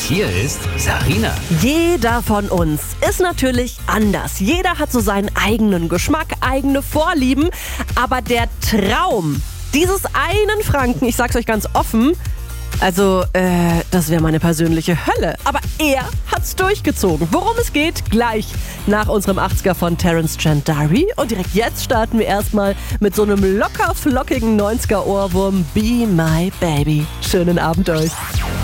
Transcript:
hier ist Sarina. Jeder von uns ist natürlich anders. Jeder hat so seinen eigenen Geschmack, eigene Vorlieben. Aber der Traum dieses einen Franken, ich sag's euch ganz offen, das wäre meine persönliche Hölle. Aber er hat's durchgezogen. Worum es geht, gleich nach unserem 80er von Terence Trent D'Arby. Und direkt jetzt starten wir erstmal mit so einem locker flockigen 90er Ohrwurm Be My Baby. Schönen Abend euch.